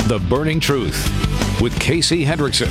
The Burning Truth with Casey Hendrickson.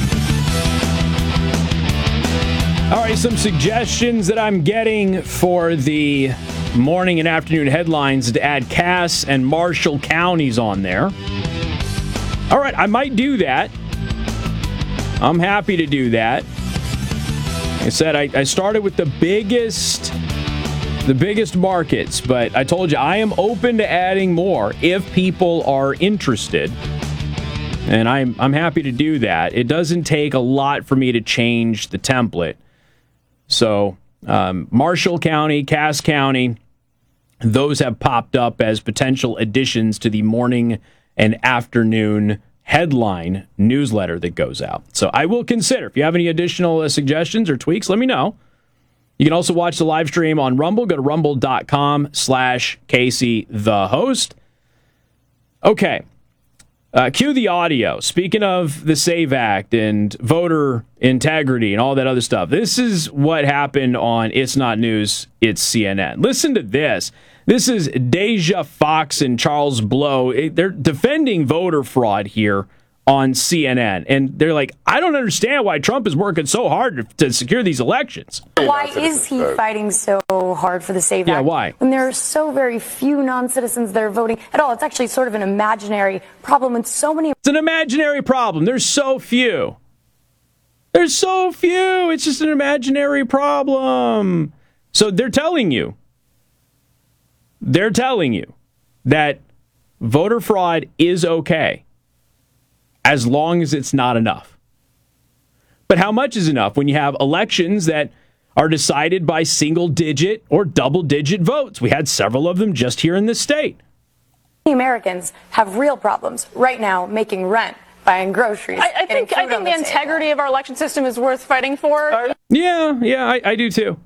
All right, some suggestions that I'm getting for the morning and afternoon headlines to add Cass and Marshall counties on there. All right, I might do that. I'm happy to do that. Like I said, I started with the biggest markets, but I told you I am open to adding more if people are interested. And I'm happy to do that. It doesn't take a lot for me to change the template. So Marshall County, Cass County, those have popped up as potential additions to the morning and afternoon headline newsletter that goes out. So I will consider. If you have any additional suggestions or tweaks, let me know. You can also watch the live stream on Rumble. Go to rumble.com/Casey the host. Okay. Cue the audio. Speaking of the SAVE Act and voter integrity and all that other stuff, this is what happened on It's Not News, It's CNN. Listen to this. This is Deja Fox and Charles Blow. They're defending voter fraud here on CNN. And they're like, I don't understand why Trump is working so hard to secure these elections. Why is he fighting so hard for the SAVE Act? Yeah, why? When there are so very few non-citizens that are voting at all. It's actually sort of an imaginary problem. And so many. It's an imaginary problem. There's so few. There's so few. It's just an imaginary problem. So they're telling you that voter fraud is okay as long as it's not enough. But how much is enough when you have elections that are decided by single-digit or double-digit votes? We had several of them just here in this state. Americans have real problems right now making rent, buying groceries. I think the integrity of our election system is worth fighting for. Yeah, I do too.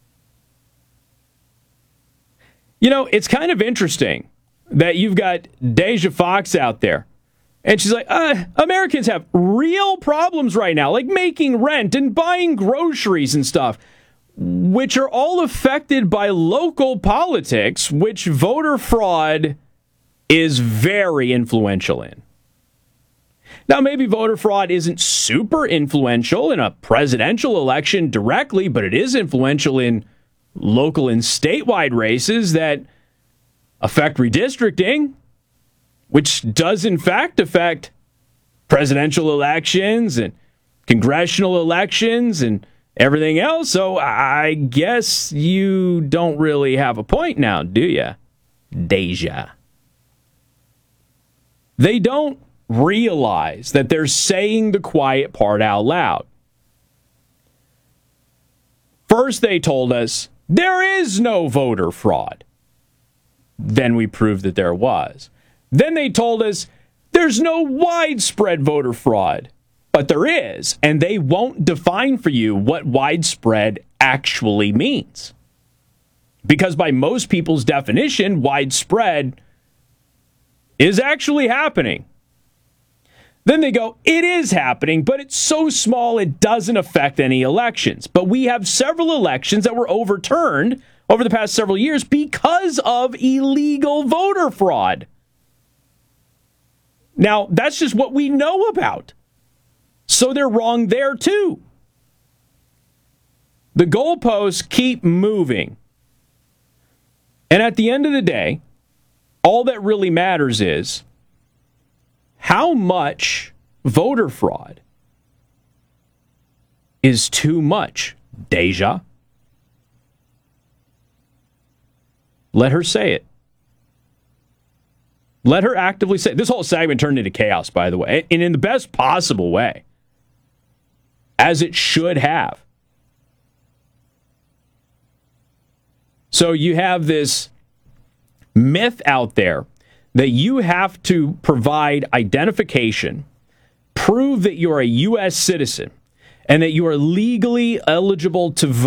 You know, it's kind of interesting that you've got Deja Fox out there, and she's like, Americans have real problems right now, like making rent and buying groceries and stuff, which are all affected by local politics, which voter fraud is very influential in. Now, maybe voter fraud isn't super influential in a presidential election directly, but it is influential in local and statewide races that affect redistricting, which does in fact affect presidential elections and congressional elections and everything else. So I guess you don't really have a point now, do you, Deja? They don't realize that they're saying the quiet part out loud. First, they told us there is no voter fraud. Then we proved that there was. Then they told us there's no widespread voter fraud, but there is, and they won't define for you what widespread actually means. Because by most people's definition, widespread is actually happening. Then they go, it is happening, but it's so small it doesn't affect any elections. But we have several elections that were overturned over the past several years because of illegal voter fraud. Now, that's just what we know about. So they're wrong there, too. The goalposts keep moving. And at the end of the day, all that really matters is how much voter fraud is too much, Deja. Let her say it. Let her actively say it. This whole segment turned into chaos, by the way, and in the best possible way, as it should have. So you have this myth out there that you have to provide identification, prove that you're a U.S. citizen, and that you are legally eligible to vote